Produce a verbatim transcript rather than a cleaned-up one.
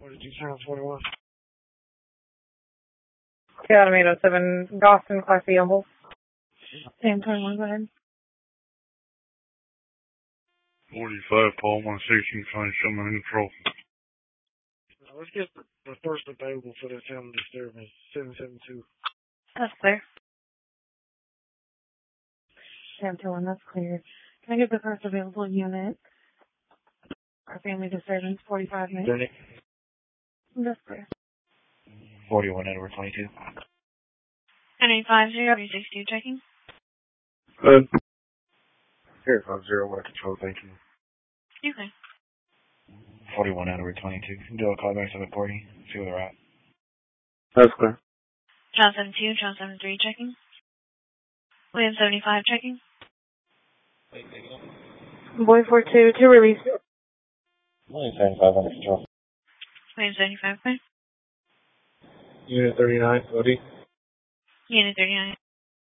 forty-two, channel forty-one. Adam eight oh seven, Dawson, Class B Humble. Sam twenty-one, go ahead. forty-five, Paul, one sixteen, trying to show my control. Now let's get the first available for the sound disturbance, seven seven two. That's clear. Sam two one, that's clear. Can I get the first available unit? Our family disturbance, forty-five minutes. thirty. That's clear. forty-one, Edward twenty-two. nine five zero three six two, checking. Good. Here, five zero, one control, thank you. Okay. forty-one, Edward twenty-two. Do a call back seven forty. See where they're at. That's clear. Channel seven two, channel seven three, checking. William seventy-five, checking. Boy four two, to release. William seventy-five, under control. William seventy-five, clear. Unit thirty-nine, Cody. Unit thirty-nine.